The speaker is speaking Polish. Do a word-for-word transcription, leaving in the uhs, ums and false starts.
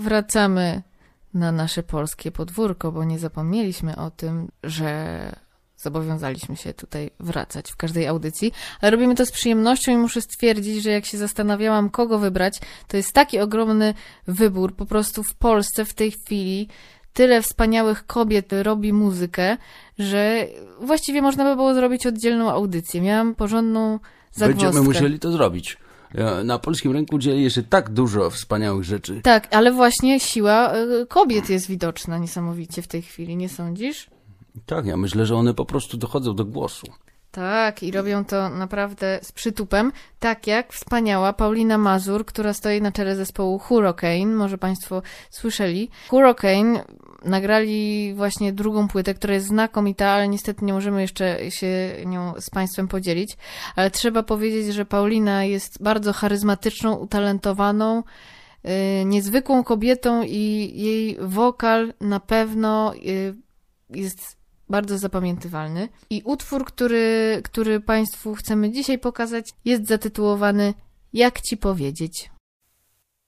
wracamy na nasze polskie podwórko, bo nie zapomnieliśmy o tym, że zobowiązaliśmy się tutaj wracać w każdej audycji, ale robimy to z przyjemnością i muszę stwierdzić, że jak się zastanawiałam, kogo wybrać, to jest taki ogromny wybór po prostu w Polsce w tej chwili. Tyle wspaniałych kobiet robi muzykę, że właściwie można by było zrobić oddzielną audycję. Miałam porządną zagwozdkę. Będziemy musieli to zrobić. Na polskim rynku dzieje się tak dużo wspaniałych rzeczy. Tak, ale właśnie siła kobiet jest widoczna niesamowicie w tej chwili, nie sądzisz? Tak, ja myślę, że one po prostu dochodzą do głosu. Tak, i robią to naprawdę z przytupem, tak jak wspaniała Paulina Mazur, która stoi na czele zespołu Hurricane, może Państwo słyszeli. Hurricane nagrali właśnie drugą płytę, która jest znakomita, ale niestety nie możemy jeszcze się nią z Państwem podzielić, ale trzeba powiedzieć, że Paulina jest bardzo charyzmatyczną, utalentowaną, yy, niezwykłą kobietą i jej wokal na pewno yy, jest bardzo zapamiętywalny. I utwór, który, który Państwu chcemy dzisiaj pokazać, jest zatytułowany Jak Ci powiedzieć.